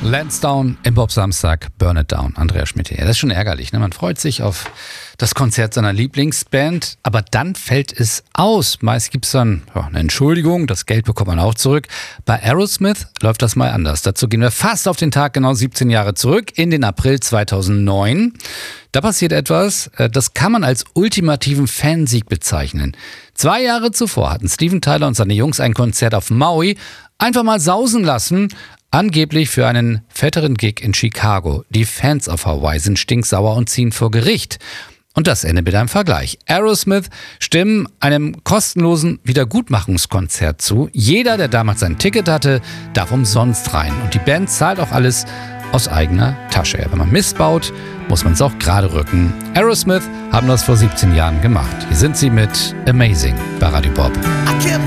Lansdowne im Bob Samstag, Burn It Down, Andreas Schmidt hier. Das ist schon ärgerlich, ne? Man freut sich auf das Konzert seiner Lieblingsband, aber dann fällt es aus. Meist gibt es dann eine Entschuldigung, das Geld bekommt man auch zurück. Bei Aerosmith läuft das mal anders. Dazu gehen wir fast auf den Tag genau 17 Jahre zurück, in den April 2009. Da passiert etwas, das kann man als ultimativen Fansieg bezeichnen. 2 Jahre zuvor hatten Steven Tyler und seine Jungs ein Konzert auf Maui einfach mal sausen lassen, angeblich für einen fetteren Gig in Chicago. Die Fans auf Hawaii sind stinksauer und ziehen vor Gericht. Und das endet mit einem Vergleich. Aerosmith stimmen einem kostenlosen Wiedergutmachungskonzert zu. Jeder, der damals ein Ticket hatte, darf umsonst rein. Und die Band zahlt auch alles aus eigener Tasche. Wenn man Mist baut, muss man es auch gerade rücken. Aerosmith haben das vor 17 Jahren gemacht. Hier sind sie mit Amazing bei Radio Bob. I kept